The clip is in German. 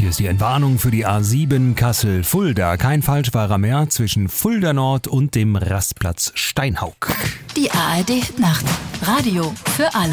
hier ist die Entwarnung für die A7 Kassel-Fulda. Kein Falschfahrer mehr zwischen Fulda Nord und dem Rastplatz Steinhaug. Die ARD Nacht. Radio für alle.